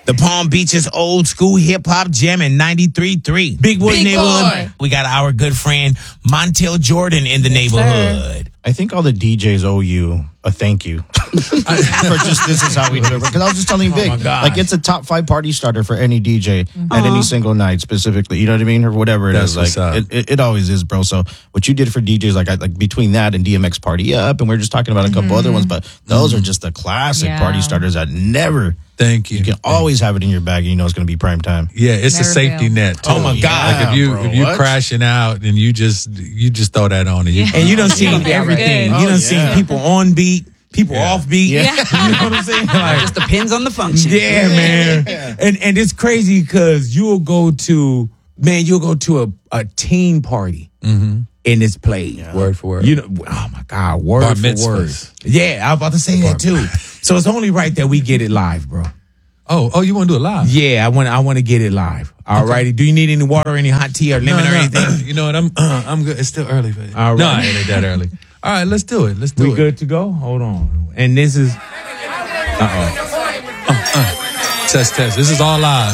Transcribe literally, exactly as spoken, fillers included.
The Palm Beaches old school hip hop jam in ninety-three point three. Big Boy Big neighborhood. Boy. We got our good friend Montel Jordan in the neighborhood. I think all the D Js owe you a thank you for just this is how we do it. Because I was just telling Vic, my gosh. like it's a top five party starter for any D J at any single night, specifically. You know what I mean, or whatever it That's is. what's Like up. it, it, it always is, bro. So what you did for D Js, like I, like between that and D M X Party Up, and we are just talking about a couple other ones, but those are just the classic Yeah. party starters that never. Thank you. You can always have it in your bag, and you know it's going to be prime time. Yeah, it's a Never safety fails. net. Too. Oh, my God. Like if you bro, if you what? crashing out and you just you just throw that on and you And you done seen Yeah. everything. Good. You done Oh, seen yeah. people on beat, people Yeah. off beat. Yeah. You know what I'm saying? Like, Just depends on the function. yeah, man. And and it's crazy because you'll go to man, you'll go to a, a teen party and it's played. word for word. You know, oh my God, word Bar for word. mitzvahs. Yeah, I was about to say that too. So it's only right that we get it live, bro. Oh, oh, you want to do it live? Yeah, I want I want to get it live. All righty. Do you need any water, any hot tea or lemon No, or no, anything? You know what? I'm uh, I'm good. It's still early. For All No, right. it ain't that early. All right, let's do it. Let's do We it. good to go? Hold on. And this is Test test. This is all live.